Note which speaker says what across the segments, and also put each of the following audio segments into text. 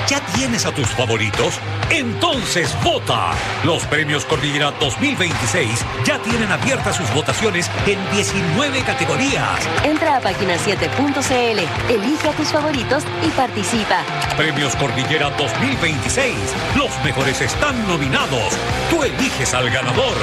Speaker 1: ¿Ya tienes a tus favoritos? Entonces vota. Los premios Cordillera 2026 ya tienen abiertas sus votaciones en 19 categorías.
Speaker 2: Entra a página7.cl, elige a tus favoritos y participa.
Speaker 1: Premios Cordillera 2026. Los mejores están nominados. Tú eliges al ganador.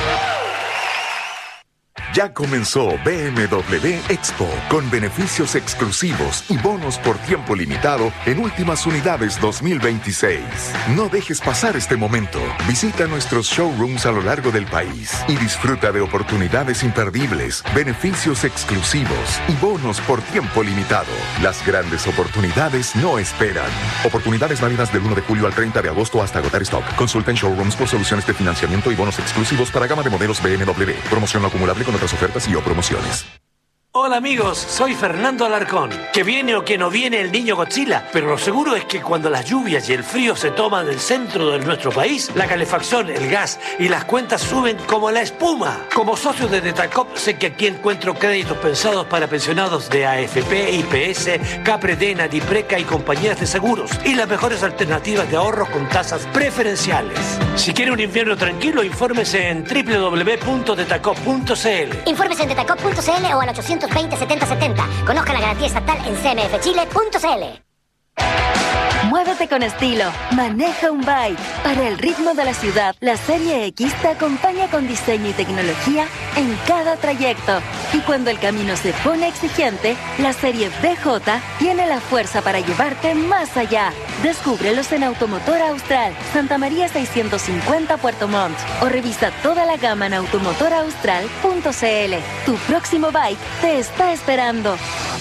Speaker 3: Ya comenzó BMW Expo, con beneficios exclusivos y bonos por tiempo limitado en últimas unidades 2026. No dejes pasar este momento. Visita nuestros showrooms a lo largo del país y disfruta de oportunidades imperdibles, beneficios exclusivos y bonos por tiempo limitado. Las grandes oportunidades no esperan. Oportunidades válidas del 1 de julio al 30 de agosto hasta agotar stock. Consulta en showrooms por soluciones de financiamiento y bonos exclusivos para gama de modelos BMW. Promoción no acumulable con otras ofertas y o promociones.
Speaker 4: Hola amigos, soy Fernando Alarcón. Que viene o que no viene el niño Godzilla, pero lo seguro es que cuando las lluvias y el frío se toman el centro de nuestro país, la calefacción, el gas y las cuentas suben como la espuma. Como socio de Detacop sé que aquí encuentro créditos pensados para pensionados de AFP, IPS, Capredena, Dipreca y compañías de seguros y las mejores alternativas de ahorros con tasas preferenciales. Si quiere un invierno tranquilo, infórmese en www.detacop.cl.
Speaker 5: Infórmese en detacop.cl o al 820-7070. Conozca la garantía estatal en cmfchile.cl.
Speaker 2: Muévete con estilo. Maneja un bike. Para el ritmo de la ciudad, la Serie X te acompaña con diseño y tecnología en cada trayecto. Y cuando el camino se pone exigente, la Serie BJ tiene la fuerza para llevarte más allá. Descúbrelos en Automotor Austral, Santa María 650 Puerto Montt. O revisa toda la gama en automotoraustral.cl. Tu próximo bike te está esperando.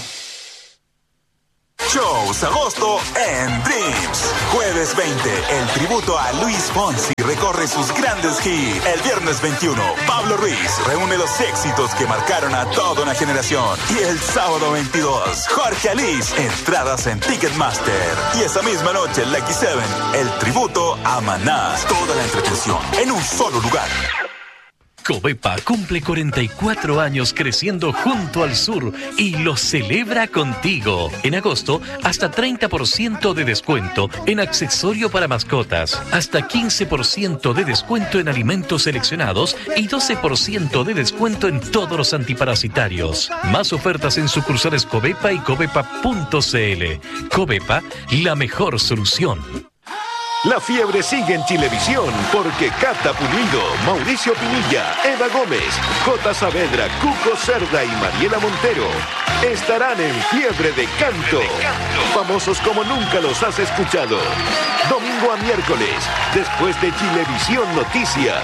Speaker 6: Shows agosto en Dreams. Jueves 20, el tributo a Luis Fonsi recorre sus grandes hits. El viernes 21, Pablo Ruiz reúne los éxitos que marcaron a toda una generación. Y el sábado 22, Jorge Alice, entradas en Ticketmaster. Y esa misma noche, Lucky 7, el tributo a Maná. Toda la entretención en un solo lugar.
Speaker 7: Covepa cumple 44 años creciendo junto al sur y lo celebra contigo. En agosto, hasta 30% de descuento en accesorio para mascotas, hasta 15% de descuento en alimentos seleccionados y 12% de descuento en todos los antiparasitarios. Más ofertas en sucursales Covepa y covepa.cl. Covepa, la mejor solución.
Speaker 8: La fiebre sigue en Chilevisión porque Cata Pulido, Mauricio Pinilla, Eva Gómez, J. Saavedra, Cuco Cerda y Mariela Montero estarán en Fiebre de Canto. Famosos como nunca los has escuchado. Domingo a miércoles, después de Chilevisión Noticias.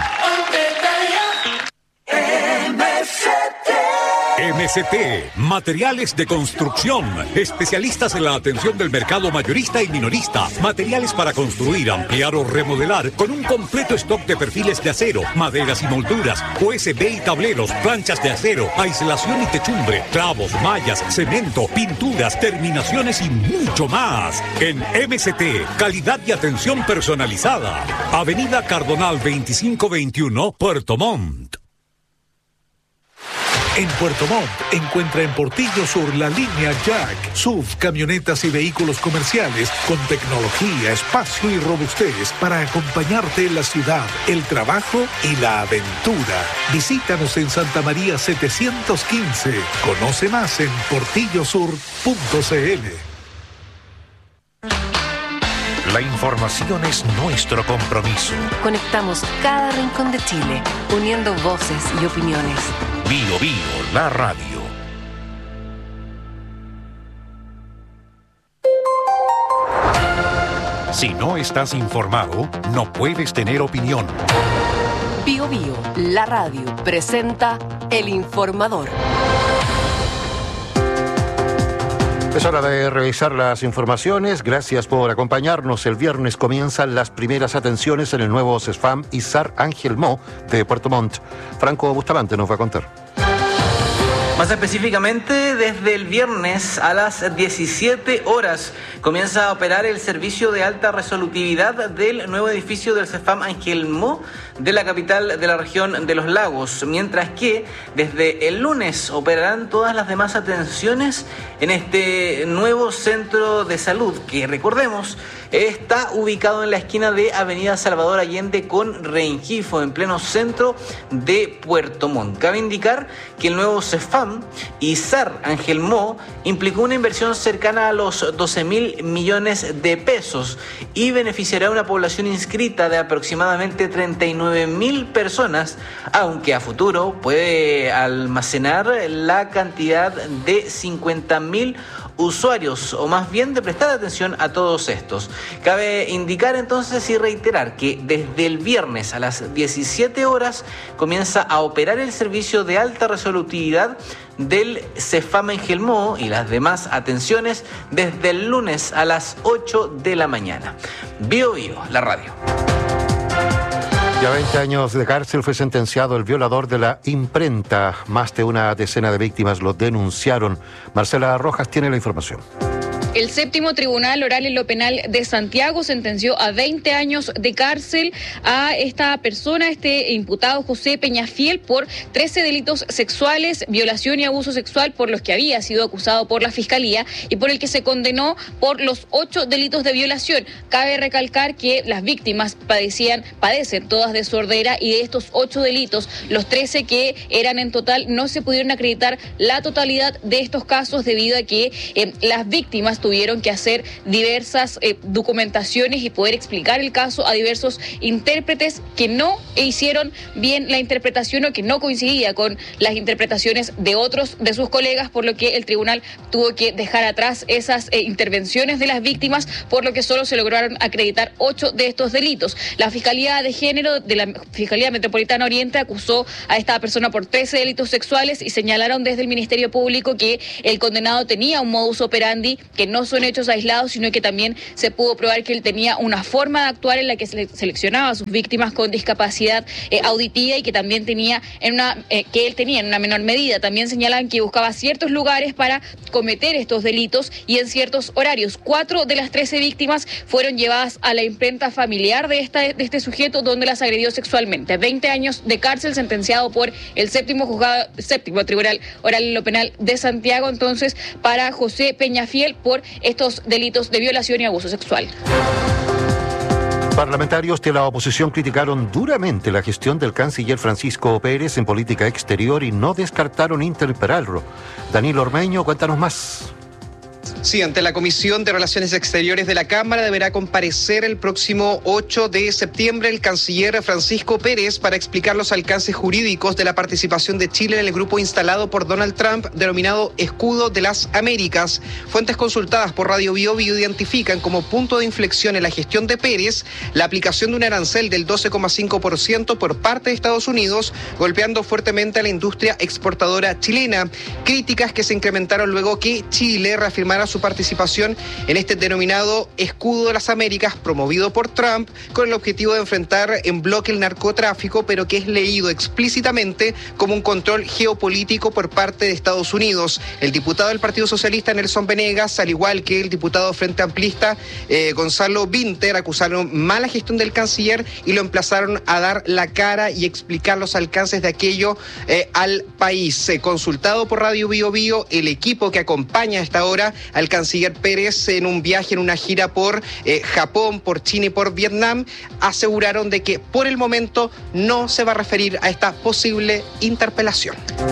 Speaker 1: MCT, materiales de construcción, especialistas en la atención del mercado mayorista y minorista, materiales para construir, ampliar o remodelar, con un completo stock de perfiles de acero, maderas y molduras, USB y tableros, planchas de acero, aislación y techumbre, clavos, mallas, cemento, pinturas, terminaciones y mucho más. En MCT, calidad y atención personalizada. Avenida Cardonal 2521, Puerto Montt.
Speaker 9: En Puerto Montt encuentra en Portillo Sur la línea Jack, SUV, camionetas y vehículos comerciales con tecnología, espacio y robustez para acompañarte en la ciudad, el trabajo y la aventura. Visítanos en Santa María 715. Conoce más en portillosur.cl.
Speaker 10: La información es nuestro compromiso.
Speaker 2: Conectamos cada rincón de Chile, uniendo voces y opiniones.
Speaker 10: Bio Bio, la radio. Si no estás informado, no puedes tener opinión.
Speaker 2: Bio Bio, la radio, presenta El Informador.
Speaker 11: Es hora de revisar las informaciones. Gracias por acompañarnos. El viernes comienzan las primeras atenciones en el nuevo CESFAM ISAR Ángel Mo de Puerto Montt. Franco Bustamante nos va a contar.
Speaker 12: Más específicamente, desde el viernes a las 17 horas comienza a operar el servicio de alta resolutividad del nuevo edificio del CEFAM Angelmó de la capital de la región de Los Lagos, mientras que desde el lunes operarán todas las demás atenciones en este nuevo centro de salud que, recordemos, está ubicado en la esquina de Avenida Salvador Allende con Rengifo, en pleno centro de Puerto Montt. Cabe indicar que el nuevo CEFAM ISAR Angelmó implicó una inversión cercana a los 12.000 millones de pesos y beneficiará a una población inscrita de aproximadamente 39.000 personas, aunque a futuro puede almacenar la cantidad de 50.000 usuarios, o más bien de prestar atención a todos estos. Cabe indicar entonces y reiterar que desde el viernes a las 17 horas comienza a operar el servicio de alta resolutividad del CEFAM Angelmó y las demás atenciones desde el lunes a las 8 de la mañana. Bio Bio, la radio.
Speaker 11: Ya 20 años de cárcel fue sentenciado el violador de la imprenta. Más de una decena de víctimas lo denunciaron. Marcela Rojas tiene la información.
Speaker 13: El séptimo Tribunal Oral en lo Penal de Santiago sentenció a 20 años de cárcel a esta persona, este imputado José Peñafiel, por 13 delitos sexuales, violación y abuso sexual, por los que había sido acusado por la Fiscalía y por el que se condenó por los 8 delitos de violación. Cabe recalcar que las víctimas padecen todas de sordera, y de estos 8 delitos, los 13 que eran en total, no se pudieron acreditar la totalidad de estos casos debido a que las víctimas tuvieron que hacer diversas documentaciones y poder explicar el caso a diversos intérpretes que no hicieron bien la interpretación o que no coincidía con las interpretaciones de otros de sus colegas, por lo que el tribunal tuvo que dejar atrás esas intervenciones de las víctimas, por lo que solo se lograron acreditar 8 de estos delitos. La Fiscalía de Género de la Fiscalía Metropolitana Oriente acusó a esta persona por 13 delitos sexuales y señalaron desde el Ministerio Público que el condenado tenía un modus operandi que no son hechos aislados, sino que también se pudo probar que él tenía una forma de actuar en la que seleccionaba a sus víctimas con discapacidad auditiva, y que también tenía que él tenía en una menor medida. También señalan que buscaba ciertos lugares para cometer estos delitos y en ciertos horarios. 4 de las 13 víctimas fueron llevadas a la imprenta familiar de este sujeto, donde las agredió sexualmente. 20 años de cárcel sentenciado por el séptimo Tribunal Oral en lo Penal de Santiago, entonces, para José Peñafiel por estos delitos de violación y abuso sexual.
Speaker 11: Parlamentarios de la oposición criticaron duramente la gestión del canciller Francisco Pérez en política exterior y no descartaron interpelarlo. Danilo Ormeño, cuéntanos más.
Speaker 14: Sí, ante la Comisión de Relaciones Exteriores de la Cámara deberá comparecer el próximo 8 de septiembre el canciller Francisco Pérez para explicar los alcances jurídicos de la participación de Chile en el grupo instalado por Donald Trump denominado Escudo de las Américas. Fuentes consultadas por Radio Bio Bio identifican como punto de inflexión en la gestión de Pérez la aplicación de un arancel del 12,5% por parte de Estados Unidos, golpeando fuertemente a la industria exportadora chilena. Críticas que se incrementaron luego que Chile reafirmara su participación en este denominado Escudo de las Américas promovido por Trump con el objetivo de enfrentar en bloque el narcotráfico, pero que es leído explícitamente como un control geopolítico por parte de Estados Unidos. El diputado del Partido Socialista Nelson Venegas, al igual que el diputado Frente Amplista Gonzalo Vinter, acusaron mala gestión del canciller y lo emplazaron a dar la cara y explicar los alcances de aquello al país. Consultado por Radio Bio Bio, el equipo que acompaña a esta hora al canciller Pérez en un viaje, en una gira por Japón, por China y por Vietnam, aseguraron de que por el momento no se va a referir a esta posible interpelación.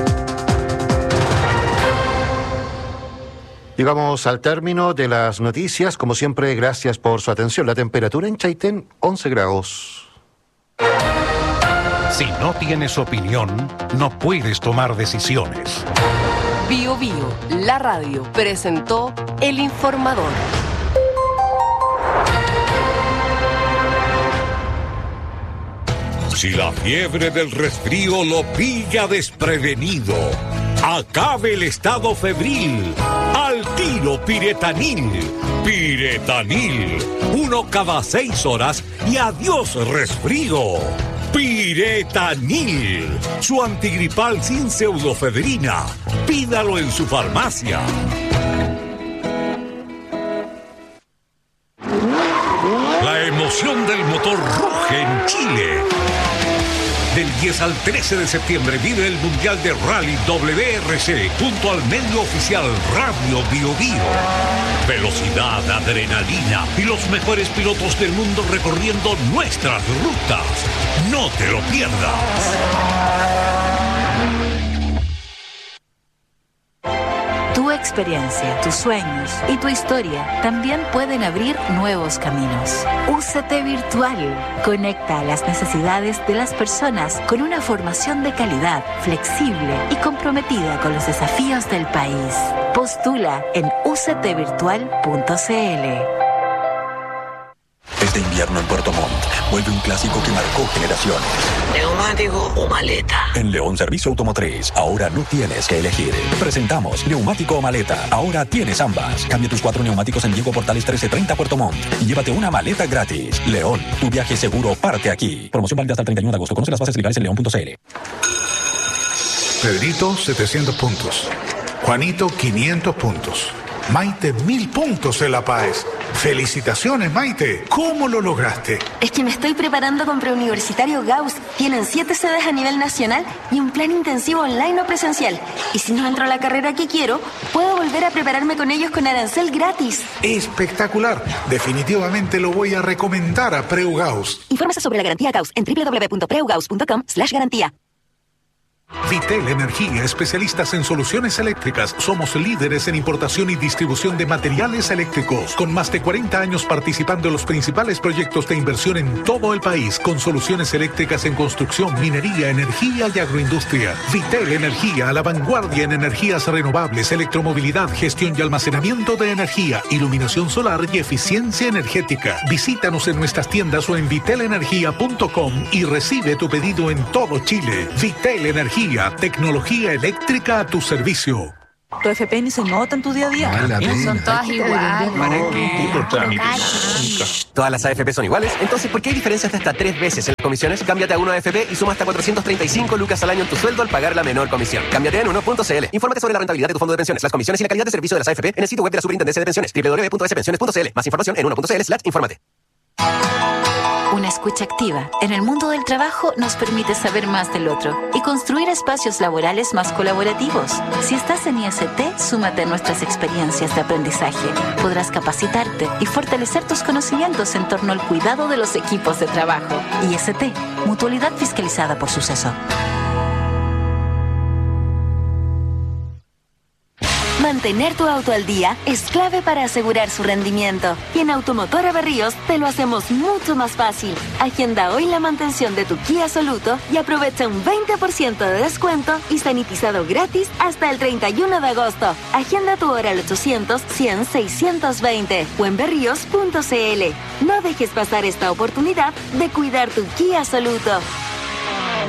Speaker 11: Llegamos al término de las noticias. Como siempre, gracias por su atención. La temperatura en Chaitén, 11 grados.
Speaker 10: Si no tienes opinión, no puedes tomar decisiones.
Speaker 15: Bio Bio, la radio, presentó El Informador.
Speaker 1: Si la fiebre del resfrío lo pilla desprevenido, acabe el estado febril. Al tiro Piretanil. Piretanil. 1 cada 6 horas y adiós resfrío. Piretanil, su antigripal sin pseudofedrina. Pídalo en su farmacia. La emoción del motor ruge en Chile. Del 10 al 13 de septiembre vive el Mundial de Rally WRC junto al medio oficial Radio Bio Bio. Velocidad, adrenalina y los mejores pilotos del mundo recorriendo nuestras rutas. No te lo pierdas.
Speaker 16: Tu experiencia, tus sueños y tu historia también pueden abrir nuevos caminos. UCT Virtual conecta a las necesidades de las personas con una formación de calidad, flexible y comprometida con los desafíos del país. Postula en uctvirtual.cl.
Speaker 17: Este invierno en Puerto Montt vuelve un clásico que marcó generaciones.
Speaker 4: ¿Neumático o maleta?
Speaker 17: En León Servicio Automotriz, ahora no tienes que elegir. Presentamos neumático o maleta. Ahora tienes ambas. Cambia tus 4 neumáticos en Diego Portales 1330 Puerto Montt y llévate una maleta gratis. León, tu viaje seguro parte aquí. Promoción válida hasta el 31 de agosto. Conoce las bases legales en león.cl.
Speaker 9: Pedrito, 700 puntos. Juanito, 500 puntos. Maite, 1000 puntos en La Paz. ¡Felicitaciones, Maite! ¿Cómo lo lograste?
Speaker 18: Es que me estoy preparando con Preuniversitario Gauss. Tienen 7 sedes a nivel nacional y un plan intensivo online o presencial. Y si no entro a la carrera que quiero, puedo volver a prepararme con ellos con arancel gratis.
Speaker 9: ¡Espectacular! Definitivamente lo voy a recomendar a Preu Gauss.
Speaker 18: Infórmese sobre la garantía Gauss en www.preugauss.com/garantía.
Speaker 9: Vitel Energía, especialistas en soluciones eléctricas. Somos líderes en importación y distribución de materiales eléctricos, con más de 40 años participando en los principales proyectos de inversión en todo el país, con soluciones eléctricas en construcción, minería, energía y agroindustria. Vitel Energía, a la vanguardia en energías renovables, electromovilidad, gestión y almacenamiento de energía, iluminación solar y eficiencia energética. Visítanos en nuestras tiendas o en vitelenergia.com y recibe tu pedido en todo Chile. Vitel Energía, tecnología eléctrica a tu servicio.
Speaker 19: Tu FP ni se nota en tu día a día.
Speaker 20: Son todas iguales.
Speaker 19: ¿Para qué?
Speaker 20: Todas las AFP son iguales, entonces ¿por qué hay diferencias de hasta 3 veces en las comisiones? Cámbiate a 1 AFP y suma hasta 435 lucas al año en tu sueldo al pagar la menor comisión. Cámbiate en 1.cl. Infórmate sobre la rentabilidad de tu fondo de pensiones, las comisiones y la calidad de servicio de las AFP en el sitio web de la Superintendencia de Pensiones, www.spensiones.cl. Más información en 1.cl/. Infórmate.
Speaker 16: Una escucha activa en el mundo del trabajo nos permite saber más del otro y construir espacios laborales más colaborativos. Si estás en IST, súmate a nuestras experiencias de aprendizaje. Podrás capacitarte y fortalecer tus conocimientos en torno al cuidado de los equipos de trabajo. IST, Mutualidad Fiscalizada por Suceso.
Speaker 2: Mantener tu auto al día es clave para asegurar su rendimiento. Y en Automotora Berríos te lo hacemos mucho más fácil. Agenda hoy la mantención de tu Kia Soluto y aprovecha un 20% de descuento y sanitizado gratis hasta el 31 de agosto. Agenda tu hora al 800-100-620 o en berríos.cl. No dejes pasar esta oportunidad de cuidar tu Kia Soluto.